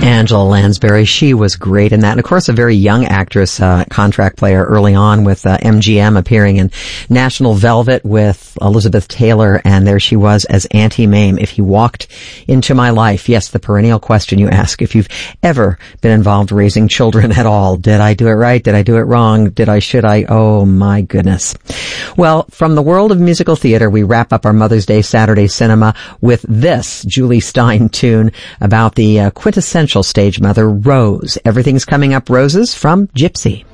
Angela Lansbury, she was great in that. And of course, a very young actress, contract player early on with MGM, appearing in National Velvet with Elizabeth Taylor. And there she was as Auntie Mame. If he walked into my life, yes, the perennial question you ask, if you've ever been involved raising children at all. Did I do it right? Did I do it wrong? Should I? Oh my goodness. Well, from the world of musical theater, we wrap up our Mother's Day Saturday cinema with this Julie Stein tune about the quintessential stage mother, Rose. Everything's coming up roses from Gypsy.